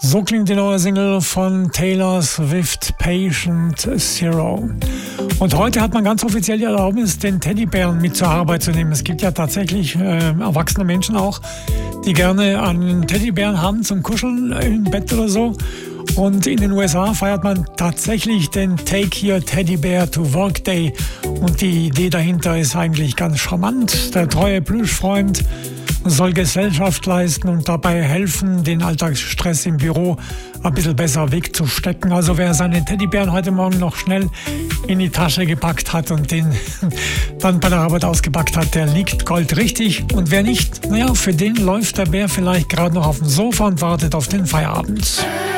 So klingt die neue Single von Taylor Swift, Patient Zero. Und heute hat man ganz offiziell die Erlaubnis, den Teddybären mit zur Arbeit zu nehmen. Es gibt ja tatsächlich erwachsene Menschen auch, die gerne einen Teddybären haben zum Kuscheln im Bett oder so. Und in den USA feiert man tatsächlich den Take Your Teddy Bear to Work Day. Und die Idee dahinter ist eigentlich ganz charmant. Der treue Plüschfreund soll Gesellschaft leisten und dabei helfen, den Alltagsstress im Büro ein bisschen besser wegzustecken. Also wer seine Teddybären heute Morgen noch schnell in die Tasche gepackt hat und den dann bei der Arbeit ausgepackt hat, der liegt goldrichtig. Und wer nicht, naja, für den läuft der Bär vielleicht gerade noch auf dem Sofa und wartet auf den Feierabend.